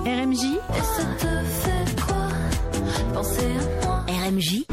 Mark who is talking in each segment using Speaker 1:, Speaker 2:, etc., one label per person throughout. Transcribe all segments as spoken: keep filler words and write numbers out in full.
Speaker 1: R M J.
Speaker 2: Et ça te fait quoi penser à moi?
Speaker 1: R M J.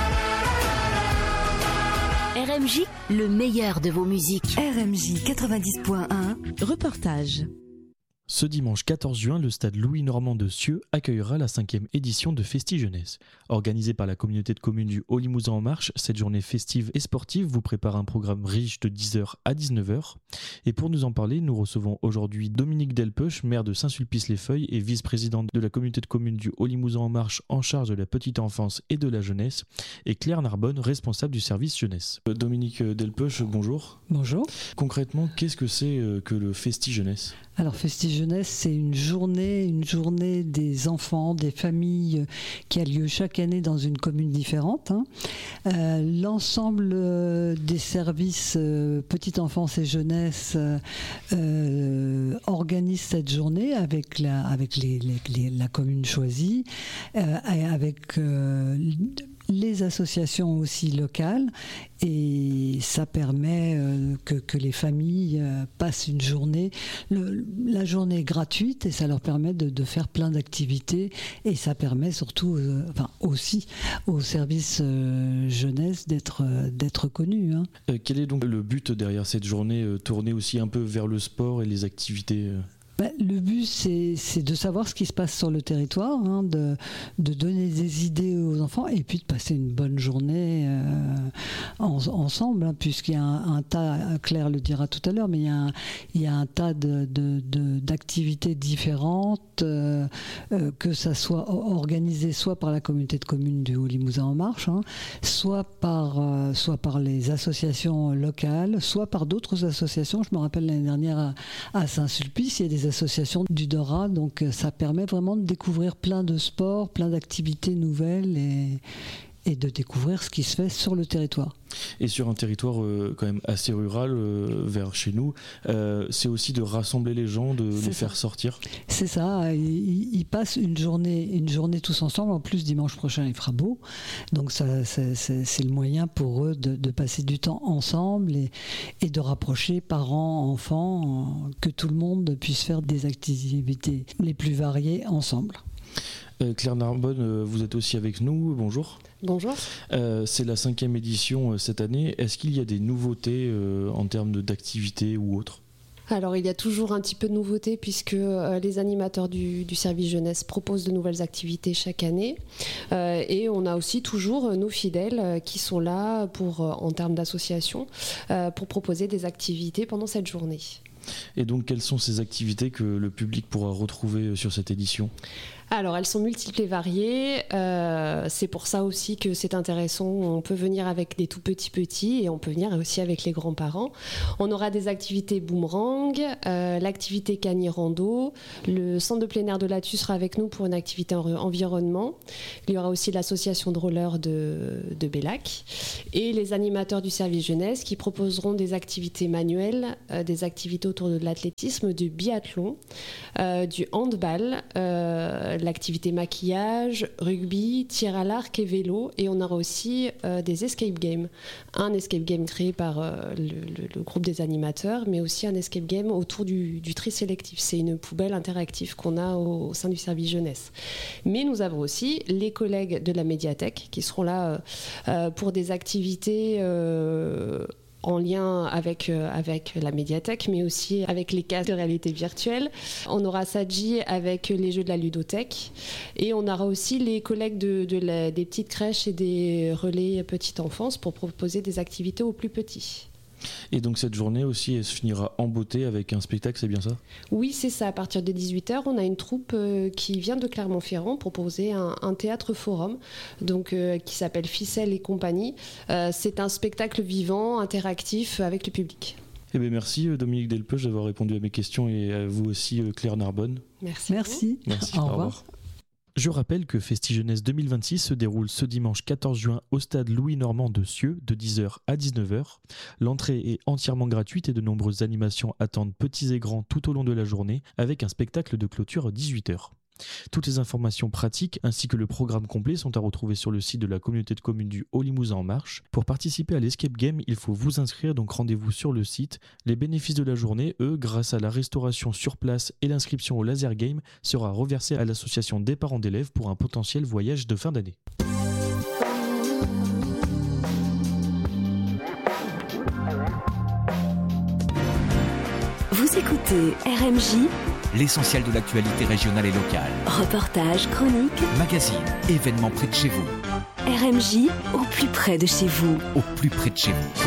Speaker 1: R M J, le meilleur de vos musiques.
Speaker 3: R M J quatre-vingt-dix point un.
Speaker 4: Reportage.
Speaker 5: Ce dimanche quatorze juin, le stade Louis-Normand de Cieux accueillera la cinquième édition de Festi Jeunesse. Organisée par la communauté de communes du Haut-Limousin en Marche, cette journée festive et sportive vous prépare un programme riche de dix heures à dix-neuf heures. Et pour nous en parler, nous recevons aujourd'hui Dominique Delpeuch, maire de Saint-Sulpice-les-Feuilles et vice-présidente de la communauté de communes du Haut-Limousin en Marche en charge de la petite enfance et de la jeunesse, et Claire Narbonne, responsable du service jeunesse. Dominique Delpeuch, bonjour.
Speaker 6: Bonjour.
Speaker 5: Concrètement, qu'est-ce que c'est que le Festi Jeunesse ?
Speaker 6: Alors Festi Jeunesse, c'est une journée, une journée des enfants, des familles qui a lieu chaque année dans une commune différente. Hein. Euh, l'ensemble euh, des services euh, petite enfance et jeunesse euh, organisent cette journée avec la, avec les, les, les, la commune choisie, euh, avec euh, les associations aussi locales, et ça permet euh, que, que les familles euh, passent une journée. Le, la journée est gratuite et ça leur permet de, de faire plein d'activités, et ça permet surtout, euh, enfin aussi aux services euh, jeunesse d'être, euh, d'être connus. Hein.
Speaker 5: Euh, quel est donc le but derrière cette journée, euh, tournée aussi un peu vers le sport et les activités euh
Speaker 6: Ben, le but, c'est, c'est de savoir ce qui se passe sur le territoire, hein, de, de donner des idées aux enfants et puis de passer une bonne journée euh, en, ensemble, hein, puisqu'il y a un, un tas, Claire le dira tout à l'heure, mais il y a un, il y a un tas de, de, de, d'activités différentes, euh, euh, que ça soit organisé soit par la communauté de communes du Haut-Limousin en Marche, hein, soit, par, euh, soit par les associations locales, soit par d'autres associations. Je me rappelle l'année dernière à, à Saint-Sulpice, il y a des associations du Dora, donc ça permet vraiment de découvrir plein de sports, plein d'activités nouvelles et, et de découvrir ce qui se fait sur le territoire.
Speaker 5: Et sur un territoire euh, quand même assez rural, euh, vers chez nous, euh, c'est aussi de rassembler les gens, de c'est les ça. faire sortir.
Speaker 6: C'est ça, ils, ils passent une journée, une journée tous ensemble. En plus, dimanche prochain, il fera beau, donc ça, c'est, c'est, c'est le moyen pour eux de, de passer du temps ensemble et, et de rapprocher parents, enfants, que tout le monde puisse faire des activités les plus variées ensemble.
Speaker 5: Euh, Claire Narbonne, euh, vous êtes aussi avec nous, bonjour.
Speaker 7: Bonjour.
Speaker 5: Euh, c'est la cinquième édition euh, cette année. Est-ce qu'il y a des nouveautés euh, en termes de, d'activités ou autres ?
Speaker 7: Alors il y a toujours un petit peu de nouveautés puisque euh, les animateurs du, du service jeunesse proposent de nouvelles activités chaque année, euh, et on a aussi toujours euh, nos fidèles euh, qui sont là pour, euh, en termes d'association euh, pour proposer des activités pendant cette journée.
Speaker 5: Et donc quelles sont ces activités que le public pourra retrouver sur cette édition ?
Speaker 7: Alors elles sont multiples et variées, euh, c'est pour ça aussi que c'est intéressant, on peut venir avec des tout petits petits et on peut venir aussi avec les grands-parents. On aura des activités boomerang, euh, l'activité cani rando, le centre de plein air de Latu sera avec nous pour une activité en environnement, il y aura aussi l'association de rollers de, de Bellac et les animateurs du service jeunesse qui proposeront des activités manuelles, euh, des activités autour de l'athlétisme, du biathlon, euh, du handball, euh, l'activité maquillage, rugby, tir à l'arc et vélo, et on aura aussi euh, des escape games. Un escape game créé par euh, le, le, le groupe des animateurs, mais aussi un escape game autour du, du tri sélectif. C'est une poubelle interactive qu'on a au, au sein du service jeunesse. Mais nous avons aussi les collègues de la médiathèque qui seront là euh, euh, pour des activités euh, en lien avec, euh, avec la médiathèque, mais aussi avec les casques de réalité virtuelle. On aura Sadji avec les jeux de la ludothèque, et on aura aussi les collègues de, de la, des petites crèches et des relais petite enfance pour proposer des activités aux plus petits.
Speaker 5: Et donc cette journée aussi, elle se finira en beauté avec un spectacle, c'est bien ça ?
Speaker 7: Oui, c'est ça. À partir de dix-huit heures, on a une troupe euh, qui vient de Clermont-Ferrand pour proposer un, un théâtre forum, donc, euh, qui s'appelle Ficelle et compagnie. Euh, c'est un spectacle vivant, interactif avec le public.
Speaker 5: Eh bien, merci Dominique Delpeuch d'avoir répondu à mes questions, et à vous aussi Claire Narbonne.
Speaker 7: Merci.
Speaker 6: Merci.
Speaker 5: Merci.
Speaker 6: Au
Speaker 5: Au
Speaker 6: revoir.
Speaker 5: revoir. Je rappelle que Festi Jeunesse deux mille vingt-six se déroule ce dimanche quatorze juin au stade Louis-Normand de Cieux de dix heures à dix-neuf heures. L'entrée est entièrement gratuite et de nombreuses animations attendent petits et grands tout au long de la journée avec un spectacle de clôture à dix-huit heures. Toutes les informations pratiques ainsi que le programme complet sont à retrouver sur le site de la communauté de communes du Haut-Limousin en marche. Pour participer à l'Escape Game, il faut vous inscrire, donc rendez-vous sur le site. Les bénéfices de la journée, eux, grâce à la restauration sur place et l'inscription au laser game, sera reversé à l'association des parents d'élèves pour un potentiel voyage de fin d'année.
Speaker 1: Vous écoutez R M J,
Speaker 4: l'essentiel de l'actualité régionale et locale.
Speaker 1: reportages, chroniques,
Speaker 4: Magazine, événements près de chez vous.
Speaker 1: R M J au plus près de chez vous.
Speaker 4: Au plus près de chez vous.